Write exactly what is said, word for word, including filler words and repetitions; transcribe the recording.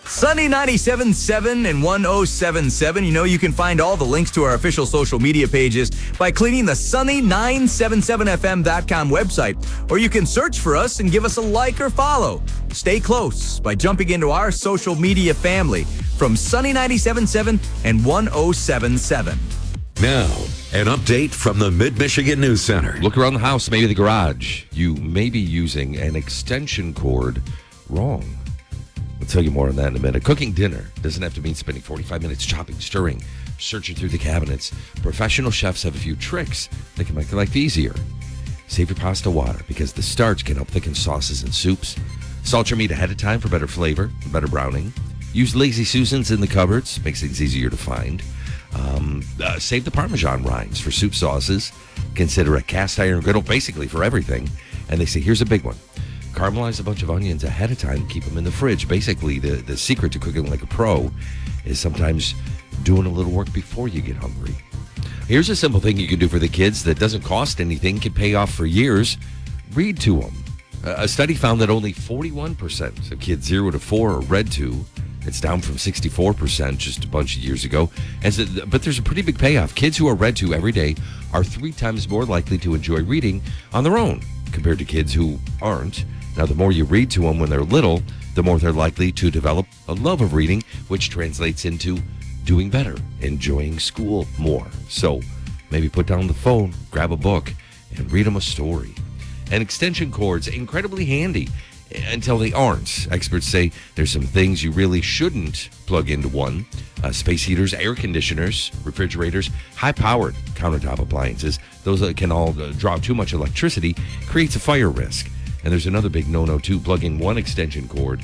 Sunny ninety-seven point seven and one oh seven point seven. You know, you can find all the links to our official social media pages by clicking the sunny nine seven seven f m dot com website. Or you can search for us and give us a like or follow. Stay close by jumping into our social media family from Sunny ninety-seven point seven and one oh seven point seven. Now, an update from the Mid-Michigan News Center. Look around the house, maybe the garage. You may be using an extension cord wrong. I'll tell you more on that in a minute. Cooking dinner doesn't have to mean spending forty-five minutes chopping, stirring, searching through the cabinets. Professional chefs have a few tricks that can make life easier. Save your pasta water because the starch can help thicken sauces and soups. Salt your meat ahead of time for better flavor, better browning. Use Lazy Susans in the cupboards. Makes things easier to find. Um, uh, save the Parmesan rinds for soup sauces. Consider a cast iron griddle basically for everything. And they say, here's a big one. Caramelize a bunch of onions ahead of time. Keep them in the fridge. Basically, the, the secret to cooking like a pro is sometimes doing a little work before you get hungry. Here's a simple thing you can do for the kids that doesn't cost anything, can pay off for years. Read to them. A study found that only forty-one percent of kids zero to four are read to. It's down from sixty-four percent just a bunch of years ago. And so, but there's a pretty big payoff. Kids who are read to every day are three times more likely to enjoy reading on their own compared to kids who aren't. Now, the more you read to them when they're little, the more they're likely to develop a love of reading, which translates into doing better, enjoying school more. So maybe put down the phone, grab a book, and read them a story. And extension cords, incredibly handy until they aren't. Experts say there's some things you really shouldn't plug into one. Uh, space heaters, air conditioners, refrigerators, high-powered countertop appliances. Those that can all uh, draw too much electricity creates a fire risk. And there's another big no-no, too. Plugging one extension cord